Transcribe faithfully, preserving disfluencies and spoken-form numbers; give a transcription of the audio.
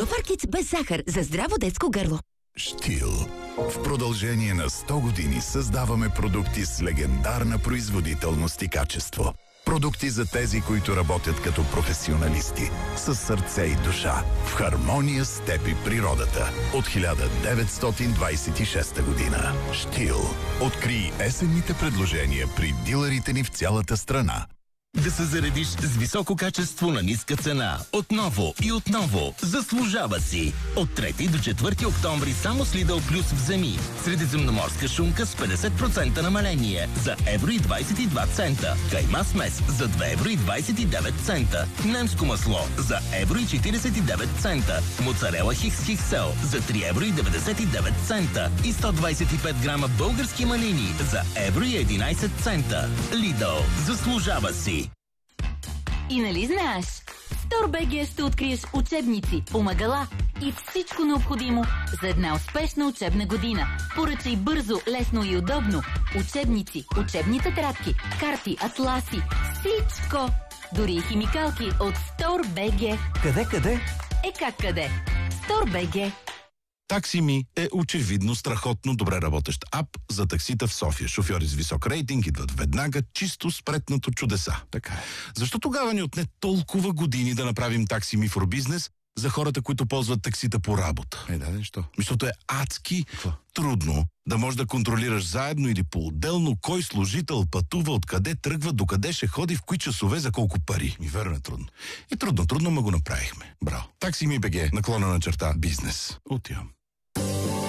Фаркиц без захар за здраво детско гърло. Штил. В продължение на сто години създаваме продукти с легендарна производителност и качество. Продукти за тези, които работят като професионалисти, с сърце и душа, в хармония с теб и природата. От хиляда деветстотин двадесет и шеста година. Штил. Открий есенните предложения при дилърите ни в цялата страна. Да се заредиш с високо качество на ниска цена. Отново и отново. Заслужава си. От трети до четвърти октомври само с Lidl Plus вземи. Средиземноморска шунка с петдесет процента намаление за евро и двадесет и два цента. Кайма смес за две евро и двадесет и девет цента. Немско масло за евро и четиридесет и девет цента. Моцарела Хикс Хиксел за три евро и деветдесет и девет цента. И сто двадесет и пет грама български малини за евро и единадесет цента. Lidl. Заслужава си. И нали знаеш? В StoreBG ще откриеш учебници, помагала и всичко необходимо за една успешна учебна година. Поръчай бързо, лесно и удобно. Учебници, учебни тетрадки, карти, атласи, всичко! Дори и химикалки от StoreBG. Къде, къде? Е как къде? StoreBG. Таксими е очевидно страхотно добре работещ ап за таксита в София. Шофьори с висок рейтинг идват веднага, чисто спретнато чудеса. Така е. Защо тогава ни отне толкова години да направим Таксими for бизнес за хората, които ползват таксита по работа? Е, да, защо? Защото е адски Какво? трудно да можеш да контролираш заедно или по-отделно кой служител пътува, откъде тръгва, докъде ще ходи, в кои часове, за колко пари. Ми верно е трудно. И трудно, трудно, ма го направихме. Браво. Таксими БГ, наклона на черта, бизнес. Отивам.